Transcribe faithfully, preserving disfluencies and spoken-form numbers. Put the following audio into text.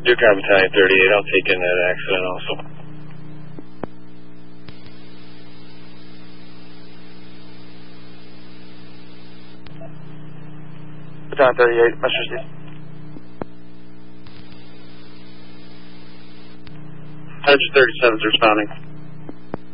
Newcom Battalion thirty-eight, I'll take in that accident also. Battalion thirty-eight, Mister Steve. one thirty-seven's responding.